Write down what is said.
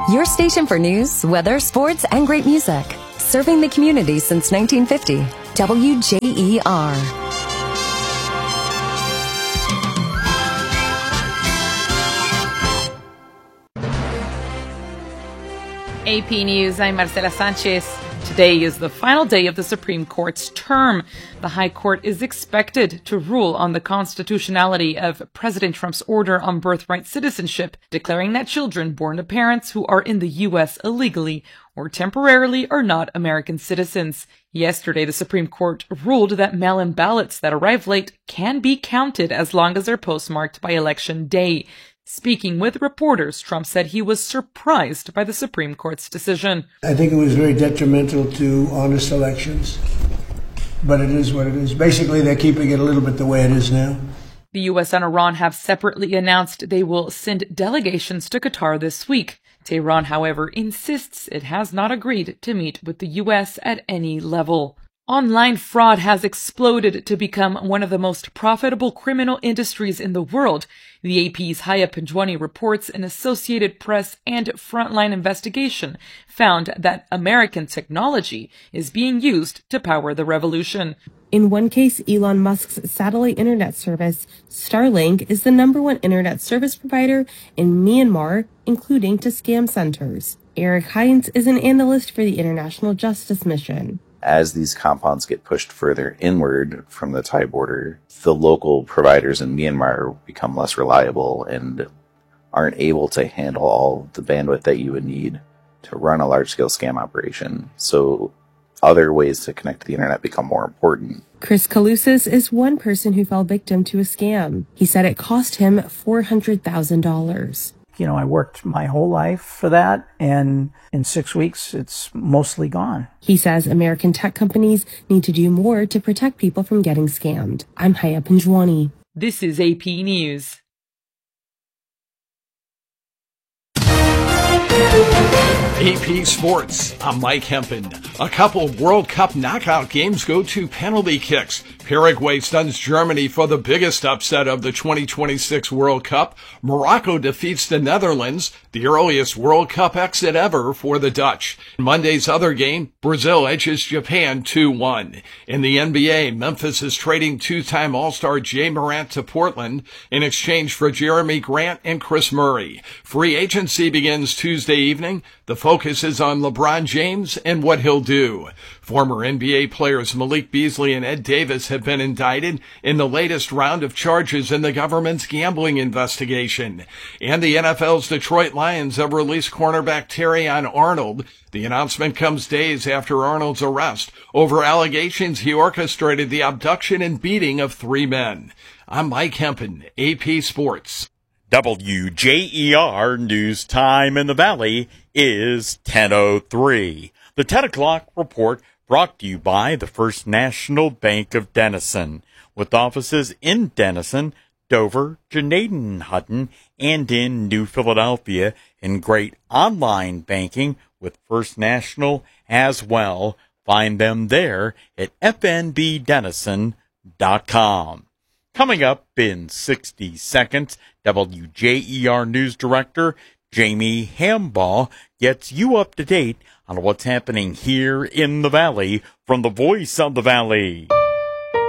Your station for news, weather, sports, and great music. Serving the community since 1950. WJER. AP News, I'm Marcela Sanchez. Today is the final day of the Supreme Court's term. The High Court is expected to rule on the constitutionality of President Trump's order on birthright citizenship, declaring that children born to parents who are in the U.S. illegally or temporarily are not American citizens. Yesterday, the Supreme Court ruled that mail-in ballots that arrive late can be counted as long as they're postmarked by Election Day. Speaking with reporters, Trump said he was surprised by the Supreme Court's decision. I think it was very detrimental to honest elections, but it is what it is. Basically, they're keeping it a little bit the way it is now. The U.S. and Iran have separately announced they will send delegations to Qatar this week. Tehran, however, insists it has not agreed to meet with the U.S. at any level. Online fraud has exploded to become one of the most profitable criminal industries in the world. The AP's Haya Panjwani reports an Associated Press and Frontline investigation found that American technology is being used to power the revolution. In one case, Elon Musk's satellite internet service, Starlink, is the #1 internet service provider in Myanmar, including to scam centers. Eric Hines is an analyst for the International Justice Mission. As these compounds get pushed further inward from the Thai border, the local providers in Myanmar become less reliable and aren't able to handle all the bandwidth that you would need to run a large-scale scam operation. So other ways to connect to the internet become more important. Chris Kalousis is one person who fell victim to a scam. He said it cost him $400,000. I worked my whole life for that, and in 6 weeks, it's mostly gone. He says American tech companies need to do more to protect people from getting scammed. I'm Haya Panjwani. This is AP News. AP Sports, I'm Mike Hempen. A couple World Cup knockout games go to penalty kicks. Paraguay stuns Germany for the biggest upset of the 2026 World Cup. Morocco defeats the Netherlands, the earliest World Cup exit ever for the Dutch. In Monday's other game, Brazil edges Japan 2-1. In the NBA, Memphis is trading two-time All-Star Jay Morant to Portland in exchange for Jeremy Grant and Chris Murray. Free agency begins Tuesday evening. The focus is on LeBron James and what he'll do. Former NBA players Malik Beasley and Ed Davis have been indicted in the latest round of charges in the government's gambling investigation. And the NFL's Detroit Lions have released cornerback Terrion Arnold. The announcement comes days after Arnold's arrest over allegations he orchestrated the abduction and beating of 3 men. I'm Mike Hempen, AP Sports. WJER News Time in the Valley is 10:03. The 10 o'clock report brought to you by the First National Bank of Denison, with offices in Denison, Dover, Janaden-Hutton, and in New Philadelphia, and great online banking with First National as well. Find them there at fnbdenison.com. Coming up in 60 seconds, WJER News Director Jamie Hambaugh gets you up to date on what's happening here in the Valley from the Voice of the Valley.